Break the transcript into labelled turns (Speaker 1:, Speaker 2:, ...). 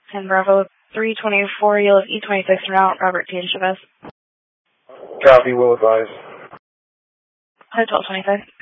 Speaker 1: 10 Bravo 324, you'll have E26 route, Robert T. and Chavez.
Speaker 2: Copy, will advise.
Speaker 1: Hotel 25.